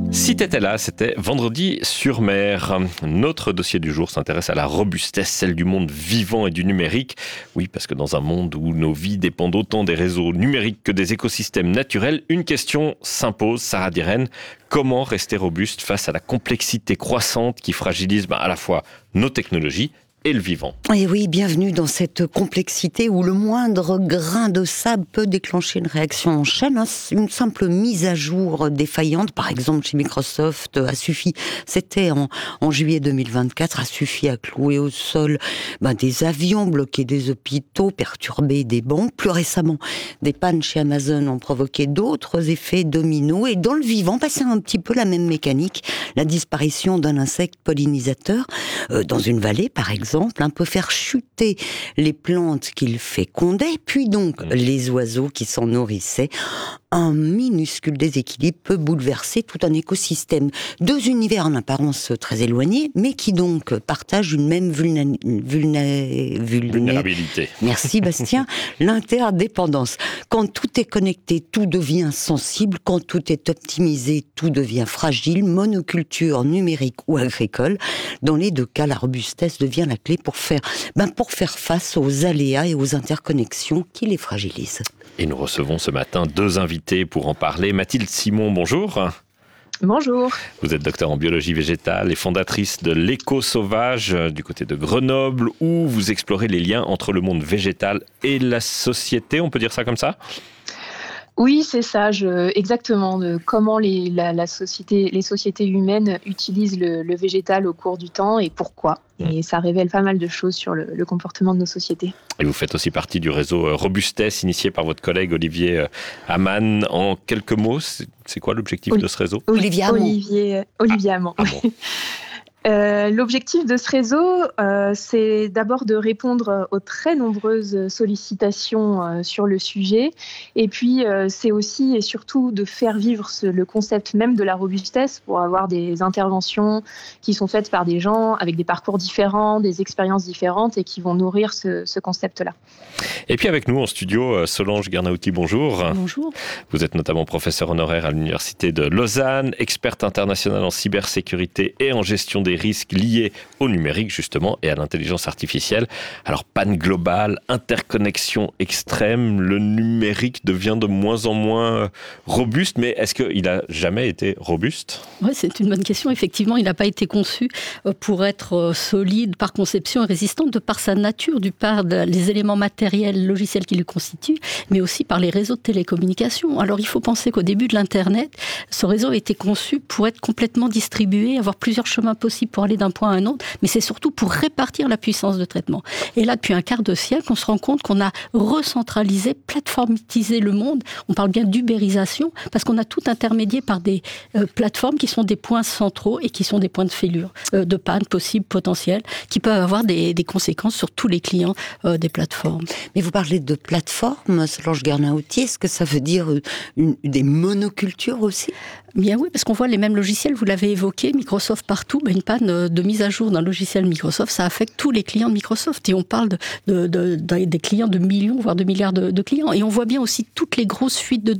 Si t'étais là, c'était vendredi sur mer. Notre dossier du jour s'intéresse à la robustesse, celle du monde vivant et du numérique. Oui, parce que dans un monde où nos vies dépendent autant des réseaux numériques que des écosystèmes naturels, une question s'impose, Sarah Diren. Comment rester robuste face à la complexité croissante qui fragilise à la fois nos technologies et le vivant? Et oui, bienvenue dans cette complexité où le moindre grain de sable peut déclencher une réaction en chaîne. Une simple mise à jour défaillante, par exemple chez Microsoft, a suffi, c'était en juillet 2024, a suffi à clouer au sol des avions, bloquer des hôpitaux, perturber des banques. Plus récemment, des pannes chez Amazon ont provoqué d'autres effets dominos. Et dans le vivant, c'est un petit peu la même mécanique. La disparition d'un insecte pollinisateur dans une vallée, par exemple, peut faire chuter les plantes qu'il fécondait, puis donc les oiseaux qui s'en nourrissaient. Un minuscule déséquilibre peut bouleverser tout un écosystème. Deux univers en apparence très éloignés, mais qui donc partagent une même vulnérabilité. Merci Bastien. L'interdépendance. Quand tout est connecté, tout devient sensible. Quand tout est optimisé, tout devient fragile. Monoculture, numérique ou agricole. Dans les deux cas, la robustesse devient la clé pour faire face aux aléas et aux interconnexions qui les fragilisent. Et nous recevons ce matin deux invités pour en parler. Mathilde Simon, bonjour. Bonjour. Vous êtes docteur en biologie végétale et fondatrice de l'Éco-Sauvage du côté de Grenoble, où vous explorez les liens entre le monde végétal et la société, on peut dire ça comme ça ? Oui, c'est ça, exactement. Comment les sociétés humaines utilisent le végétal au cours du temps et pourquoi. Et ça révèle pas mal de choses sur le comportement de nos sociétés. Et vous faites aussi partie du réseau Robustesse, initié par votre collègue Olivier Hamann. En quelques mots, c'est quoi l'objectif de ce réseau ? Olivier Hamann. L'objectif de ce réseau, c'est d'abord de répondre aux très nombreuses sollicitations sur le sujet, et puis c'est aussi et surtout de faire vivre le concept même de la robustesse pour avoir des interventions qui sont faites par des gens avec des parcours différents, des expériences différentes et qui vont nourrir ce concept-là. Et puis avec nous en studio, Solange Guernauty, bonjour. Bonjour. Vous êtes notamment professeur honoraire à l'Université de Lausanne, experte internationale en cybersécurité et en gestion des risques liés au numérique justement et à l'intelligence artificielle. Alors panne globale, interconnexion extrême, le numérique devient de moins en moins robuste, mais est-ce qu'il n'a jamais été robuste ? Oui, c'est une bonne question. Effectivement, il n'a pas été conçu pour être solide par conception et résistant de par sa nature, du par les éléments matériels, logiciels qui le constituent, mais aussi par les réseaux de télécommunications. Alors il faut penser qu'au début de l'Internet, ce réseau a été conçu pour être complètement distribué, avoir plusieurs chemins possibles pour aller d'un point à un autre, mais c'est surtout pour répartir la puissance de traitement. Et là, depuis un quart de siècle, on se rend compte qu'on a recentralisé, plateformisé le monde. On parle bien d'ubérisation, parce qu'on a tout intermédié par des plateformes qui sont des points centraux et qui sont des points de fêlure, de panne possibles, potentielles, qui peuvent avoir des conséquences sur tous les clients des plateformes. Mais vous parlez de plateformes, Solange Guernauty, est-ce que ça veut dire des monocultures aussi ? Bien oui, parce qu'on voit les mêmes logiciels, vous l'avez évoqué, Microsoft partout, une panne de mise à jour d'un logiciel Microsoft, ça affecte tous les clients de Microsoft. Et on parle des clients de millions, voire de milliards de clients. Et on voit bien aussi toutes les grosses fuites de